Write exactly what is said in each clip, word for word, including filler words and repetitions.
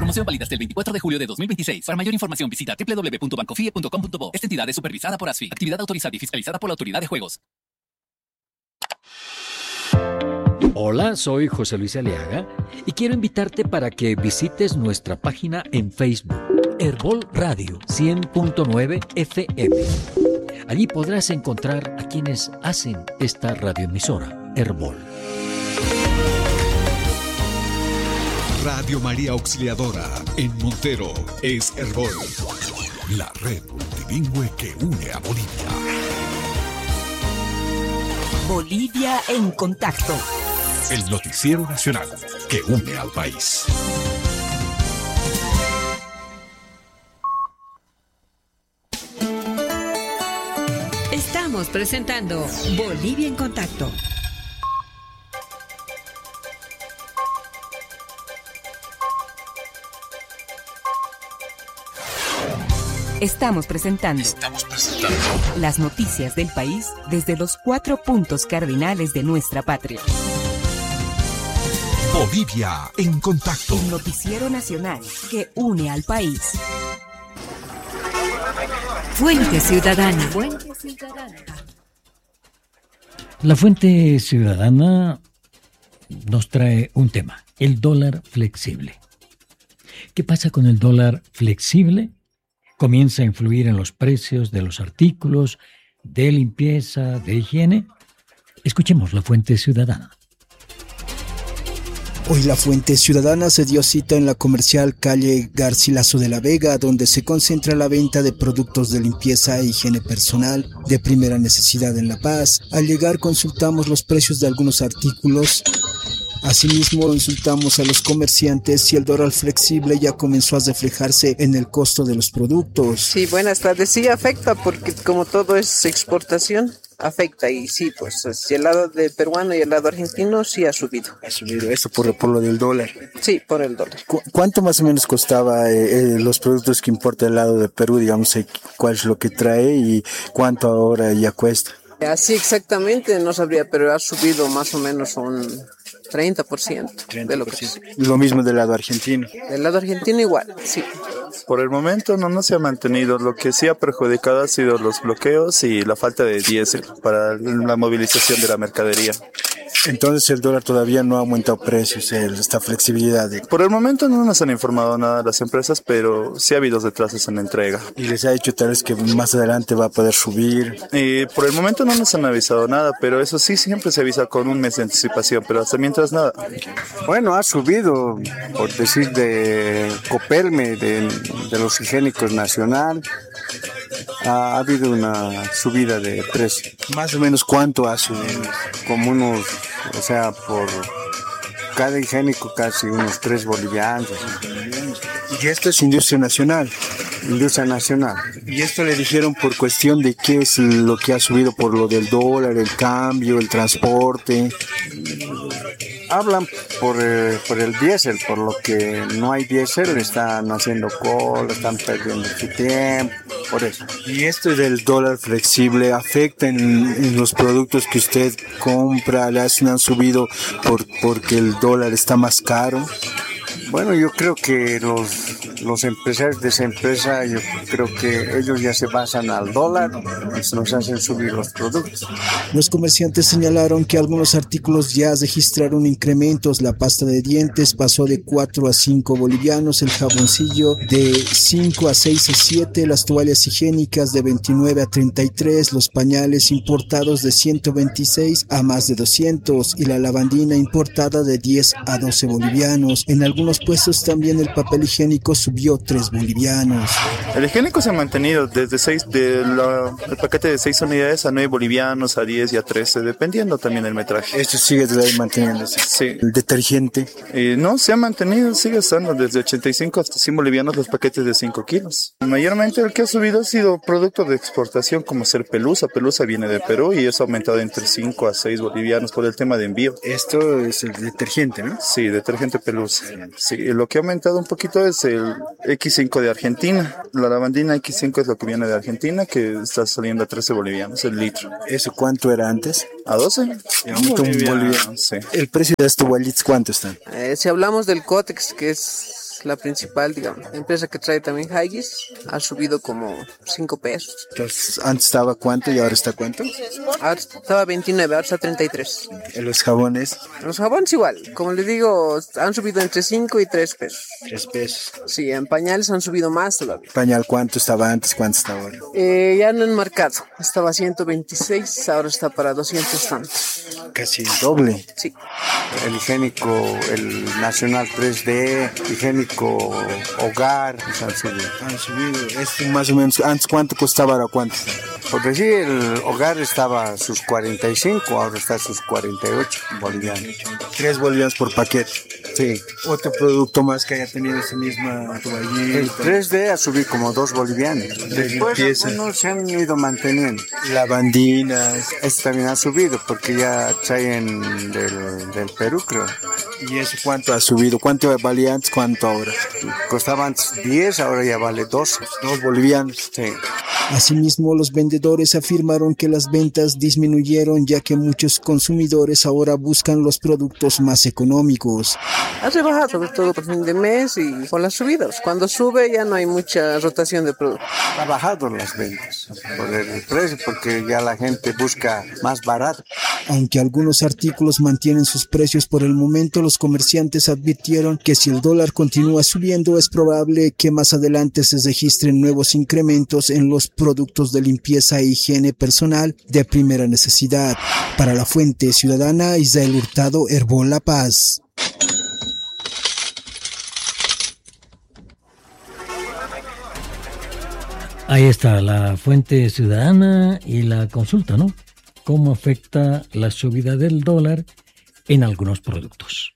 Promoción válida hasta el veinticuatro de julio de dos mil veintiséis. Para mayor información visita doble u doble u doble u punto bancofie punto com punto bo. Esta entidad es supervisada por ASFI. Actividad autorizada y fiscalizada por la Autoridad de Juegos. Hola, soy José Luis Aliaga y quiero invitarte para que visites nuestra página en Facebook, Herbol Radio cien punto nueve F M. Allí podrás encontrar a quienes hacen esta radioemisora, Herbol. Radio María Auxiliadora en Montero es Herbol, la red multilingüe que une a Bolivia. Bolivia en contacto. El noticiero nacional que une al país. Estamos presentando Bolivia en contacto. Estamos presentando, Estamos presentando las noticias del país desde los cuatro puntos cardinales de nuestra patria. Bolivia en contacto. El noticiero nacional que une al país. Fuente Ciudadana. Fuente Ciudadana. La Fuente Ciudadana nos trae un tema, el dólar flexible. ¿Qué pasa con el dólar flexible? ¿Comienza a influir en los precios de los artículos de limpieza, de higiene? Escuchemos La Fuente Ciudadana. Hoy La Fuente Ciudadana se dio cita en la comercial calle Garcilaso de la Vega, donde se concentra la venta de productos de limpieza e higiene personal de primera necesidad en La Paz. Al llegar consultamos los precios de algunos artículos. Asimismo, consultamos a los comerciantes si el dólar flexible ya comenzó a reflejarse en el costo de los productos. Sí, buenas tardes. Sí, afecta porque como todo es exportación, afecta. Y sí, pues si el lado de peruano y el lado argentino sí ha subido. Ha subido eso por, por lo del dólar. Sí, por el dólar. ¿Cu- ¿Cuánto más o menos costaba eh, eh, los productos que importa el lado de Perú? Digamos, eh, ¿cuál es lo que trae y cuánto ahora ya cuesta? Así exactamente no sabría, pero ha subido más o menos un treinta por ciento de lo que es. Lo mismo del lado argentino. Del lado argentino igual, sí. Por el momento no, no se ha mantenido. Lo que sí ha perjudicado ha sido los bloqueos y la falta de diésel para la movilización de la mercadería. Entonces el dólar todavía no ha aumentado precios, el- esta flexibilidad. de- Por el momento no nos han informado nada las empresas, pero sí ha habido retrasos en la entrega. Y les ha dicho tal vez que más adelante va a poder subir. Y por el momento no nos han avisado nada, pero eso sí, siempre se avisa con un mes de anticipación, pero hasta mientras nada. Bueno, ha subido, por decir, de Copelme, de, de los higiénicos nacional, ha, ha habido una subida de precio, Más o menos cuánto ha subido. como unos, o sea, por cada higiénico casi unos tres bolivianos, Y esto es industria nacional. industria nacional. Y esto le dijeron por cuestión de qué es lo que ha subido por lo del dólar, el cambio, el transporte. Hablan por, eh, por el diésel, por lo que no hay diésel, están haciendo cola, están perdiendo su tiempo, por eso. Y esto del dólar flexible afecta en, en los productos que usted compra, le hacen han subido por porque el dólar está más caro. Bueno, yo creo que los, los empresarios de esa empresa, yo creo que ellos ya se basan al dólar y se nos hacen subir los productos. Los comerciantes señalaron que algunos artículos ya registraron incrementos. La pasta de dientes pasó de cuatro a cinco bolivianos, el jaboncillo de cinco a seis a siete, las toallas higiénicas de veintinueve a treinta y tres, los pañales importados de ciento veintiséis a más de doscientos y la lavandina importada de diez a doce bolivianos. En algunos puestos también el papel higiénico subió tres bolivianos. El higiénico se ha mantenido desde seis, de la, el paquete de seis unidades a nueve bolivianos, a diez y a trece, dependiendo también del metraje. Esto sigue manteniéndose. Sí. El detergente. Y no, se ha mantenido, sigue estando desde ochenta y cinco hasta cien bolivianos los paquetes de cinco kilos. Mayormente el que ha subido ha sido producto de exportación como ser pelusa. Pelusa viene de Perú y eso ha aumentado entre cinco a seis bolivianos por el tema de envío. Esto es el detergente, ¿no? Sí, detergente pelusa. Sí, lo que ha aumentado un poquito es el equis cinco de Argentina. La lavandina equis cinco es lo que viene de Argentina, que está saliendo a trece bolivianos el litro. ¿Eso cuánto era antes? ¿A doce? Y aumentó un boliviano. Sí. ¿El precio de estos wallets cuánto están? Eh, si hablamos del Cotex, que es es la principal, digamos. La empresa que trae también Haigis ha subido como cinco pesos. Entonces, antes estaba cuánto y ahora está cuánto. Ahora estaba veintinueve, ahora está treinta y tres. ¿En los jabones? Los jabones igual, como les digo, han subido entre cinco y tres pesos. tres pesos. Sí, en pañales han subido más todavía. ¿Pañal cuánto estaba antes, cuánto está ahora? Eh, ya no han marcado, estaba ciento veintiséis, ahora está para doscientos tantos. Casi doble. Sí. El higiénico, el Nacional tres D, higiénico Hogar, pues han subido. Han subido. Esto más o menos, antes cuánto costaba, ahora cuánto. Por decir, el Hogar estaba a sus cuarenta y cinco, ahora está a sus cuarenta y ocho bolivianos. Tres bolivianos por paquete. Sí. Otro producto más que haya tenido esa misma toallita. El tres D ha subido como dos bolivianos. Después limpieza. algunos se han ido manteniendo. Lavandinas. Este también ha subido porque ya traen del, del Perú, creo. ¿Y eso cuánto ha subido? ¿Cuánto valía antes, cuánto ahora? Costaba antes diez, ahora ya vale doce. Dos bolivianos. Sí. Asimismo, los vendedores afirmaron que las ventas disminuyeron ya que muchos consumidores ahora buscan los productos más económicos. Ha rebajado sobre todo por fin de mes y por las subidas. Cuando sube ya no hay mucha rotación de productos. Ha bajado las ventas por el precio porque ya la gente busca más barato. Aunque algunos artículos mantienen sus precios por el momento, los comerciantes advirtieron que si el dólar continúa subiendo es probable que más adelante se registren nuevos incrementos en los productos de limpieza e higiene personal de primera necesidad. Para la Fuente Ciudadana, Israel Hurtado, Herbol La Paz. Ahí está la Fuente Ciudadana y la consulta, ¿no? ¿Cómo afecta la subida del dólar en algunos productos?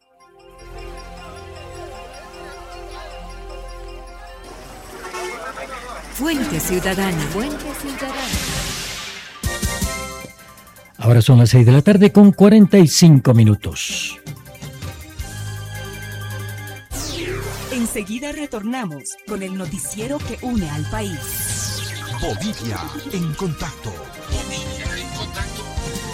Fuente Ciudadana. Fuente Ciudadana. Ahora son las seis de la tarde con cuarenta y cinco minutos. Enseguida retornamos con el noticiero que une al país. Bolivia en contacto. Bolivia en contacto.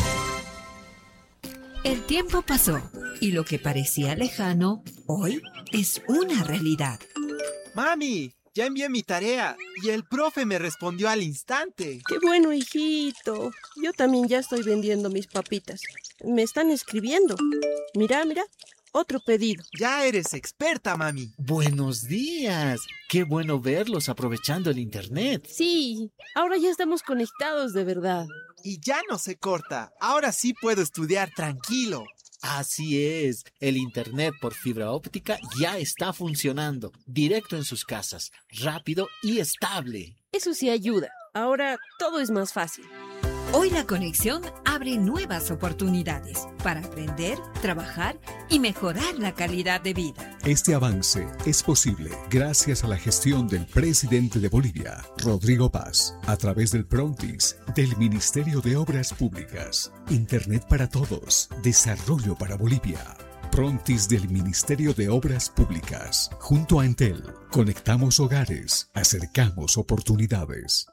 El tiempo pasó y lo que parecía lejano, hoy es una realidad. ¡Mami! Ya envié mi tarea y el profe me respondió al instante. ¡Qué bueno, hijito! Yo también ya estoy vendiendo mis papitas. Me están escribiendo. Mira, mira, otro pedido. Ya eres experta, mami. Buenos días. Qué bueno verlos aprovechando el internet. Sí, ahora ya estamos conectados de verdad. Y ya no se corta. Ahora sí puedo estudiar tranquilo. Así es, el internet por fibra óptica ya está funcionando, directo en sus casas, rápido y estable. Eso sí ayuda, ahora todo es más fácil. Hoy la conexión abre nuevas oportunidades para aprender, trabajar y mejorar la calidad de vida. Este avance es posible gracias a la gestión del presidente de Bolivia, Rodrigo Paz, a través del Prontis del Ministerio de Obras Públicas. Internet para todos, desarrollo para Bolivia. Prontis del Ministerio de Obras Públicas. Junto a Entel, conectamos hogares, acercamos oportunidades.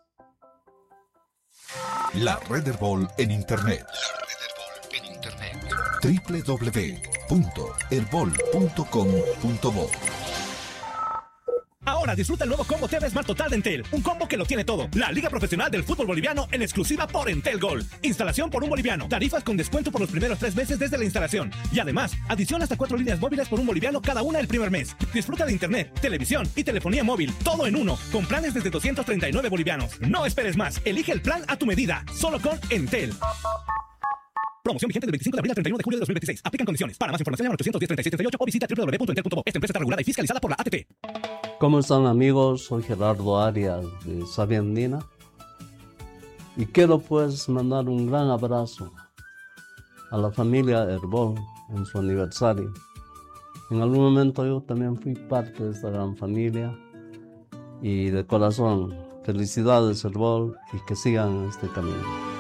La Red Herbol en Internet. La Red Herbol en Internet. doble u doble u doble u punto herbol punto com punto bo. Ahora disfruta el nuevo combo T V Smart Total de Entel. Un combo que lo tiene todo. La Liga Profesional del Fútbol Boliviano en exclusiva por Entel Gold. Instalación por un boliviano. Tarifas con descuento por los primeros tres meses desde la instalación. Y además, adición hasta cuatro líneas móviles por un boliviano cada una el primer mes. Disfruta de internet, televisión y telefonía móvil. Todo en uno. Con planes desde doscientos treinta y nueve bolivianos. No esperes más. Elige el plan a tu medida. Solo con Entel. Promoción vigente del veinticinco de abril al treinta y uno de julio de dos mil veintiséis. Aplican condiciones. Para más información llama al ochocientos diez, treinta y seis treinta y ocho o visita doble u doble u doble u punto entel punto bo. Esta empresa está regulada y fiscalizada por la A T T. ¿Cómo están, amigos? Soy Gerardo Arias de Sabia Andina y quiero pues mandar un gran abrazo a la familia Herbol en su aniversario. En algún momento yo también fui parte de esta gran familia y de corazón, felicidades Herbol y que sigan este camino.